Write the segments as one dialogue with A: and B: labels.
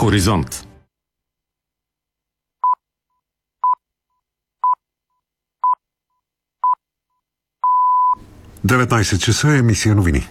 A: Хоризонт.
B: 19 часа, емисия новини.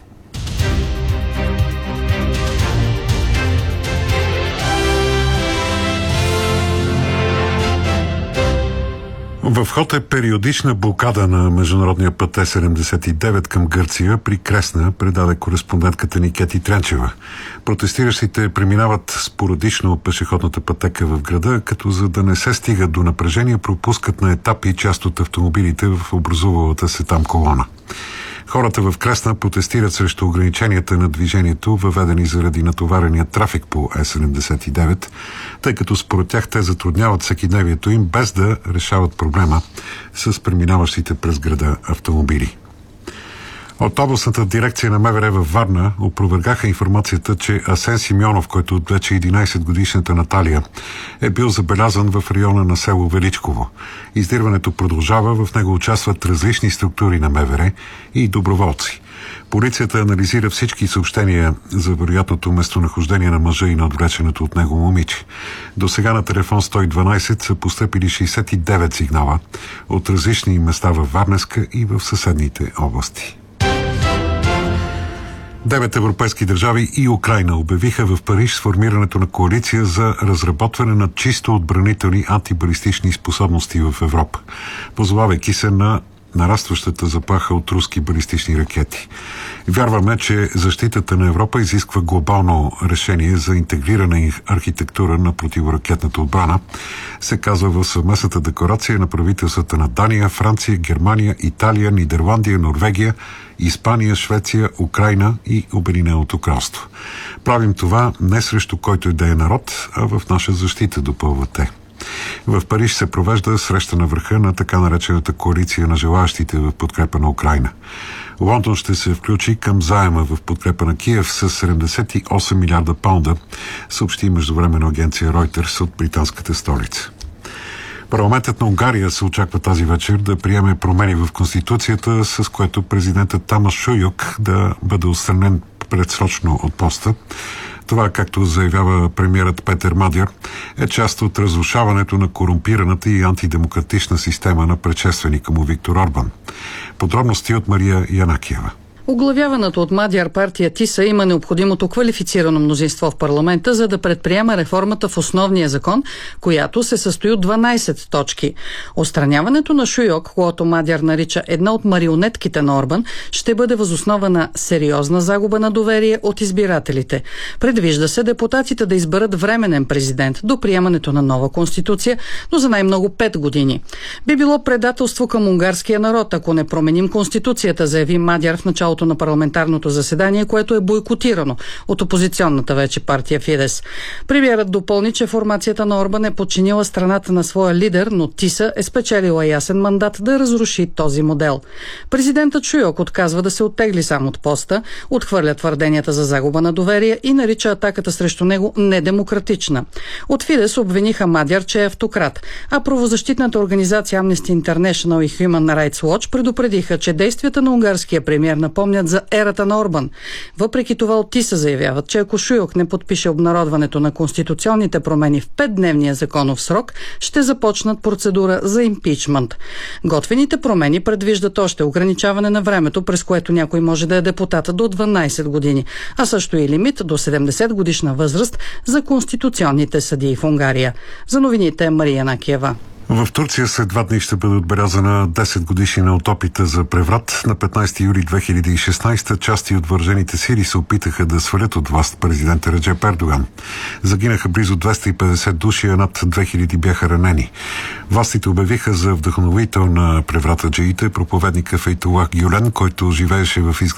B: В ход е периодична блокада на международния път Е-79 към Гърция при Кресна, предаде кореспондентката ни Кети Тренчева. Протестиращите преминават спорадично пешеходната пътека в града, като за да не се стига до напрежение, пропускат на етапи част от автомобилите в образувалата се там колона. Хората в Кресна протестират срещу ограниченията на движението, въведени заради натоварения трафик по Е-79, тъй като според тях те затрудняват всекидневието им, без да решават проблема с преминаващите през града автомобили. От областната дирекция на МВР във Варна опровергаха информацията, че Асен Симеонов, който от вече 11-годишната Наталия, е бил забелязан в района на село Величково. Издирването продължава, в него участват различни структури на МВР и доброволци. Полицията анализира всички съобщения за вероятното местонахождение на мъжа и на отвлеченото от него момиче. До сега на телефон 112 са постъпили 69 сигнала от различни места във Варненска и в съседните области. 9 европейски държави и Украйна обявиха в Париж сформирането на коалиция за разработване на чисто отбранителни антибалистични способности в Европа, позовавайки се на нарастващата заплаха от руски балистични ракети. Вярваме, че защитата на Европа изисква глобално решение за интегрирана архитектура на противоракетната отбрана, се казва в съвместната декларация на правителствата на Дания, Франция, Германия, Италия, Нидерландия, Норвегия, Испания, Швеция, Украйна и Обединеното кралство. Правим това не срещу който и да е народ, а в наша защита, допълват те. В Париж се провежда среща на върха на така наречената коалиция на желаящите в подкрепа на Украйна. Лондон ще се включи към заема в подкрепа на Киев с 78 милиарда паунда, съобщи междувременно агенция Reuters от британската столица. Парламентът на Унгария се очаква тази вечер да приеме промени в Конституцията, с което президентът Тамас Шуйок да бъде отстранен предсрочно от поста. Това, както заявява премиерът Петър Мадяр, е част от разрушаването на корумпираната и антидемократична система на предшественика му Виктор Орбан. Подробности от Мария Янакиева.
C: Оглавяваната от Мадяр партия ТИСА има необходимото квалифицирано мнозинство в парламента, за да предприема реформата в основния закон, която се състои от 12 точки. Отстраняването на Шуйок, което Мадяр нарича една от марионетките на Орбан, ще бъде въз основа на сериозна загуба на доверие от избирателите. Предвижда се депутатите да изберат временен президент до приемането на нова конституция, но за най-много 5 години. Би било предателство към унгарския народ, ако не променим конституцията, заяви Мадяр в началото на парламентарното заседание, което е бойкотирано от опозиционната вече партия Фидес. Премиерът допълни, че формацията на Орбан е подчинила страната на своя лидер, но ТИСА е спечелила ясен мандат да разруши този модел. Президентът Шуйок отказва да се оттегли сам от поста, отхвърля твърденията за загуба на доверие и нарича атаката срещу него недемократична. От Фидес обвиниха Мадяр, че е автократ, а правозащитната организация Amnesty International и Human Rights Watch предупредиха, че действията на унгарския премиер напомнят за ерата на Орбан. Въпреки това от ТИСА заявяват, че ако Шуйок не подпише обнародването на конституционните промени в 5-дневния законов срок, ще започнат процедура за импичмент. Готвените промени предвиждат още ограничаване на времето, през което някой може да е депутат до 12 години, а също и лимит до 70 годишна възраст за конституционните съдии в Унгария. За новините Мария Накиева.
B: В Турция след 2 дни ще бъде отбелязана 10 годишнина от опита за преврат. На 15 юли 2016 части от въоръжените сили се опитаха да свалят от власт президента Реджеп Ердоган. Загинаха близо 250 души, а над 2000 бяха ранени. Властите обявиха за вдъхновител на превратаджиите проповедника Фейтулах Гюлен, който живееше в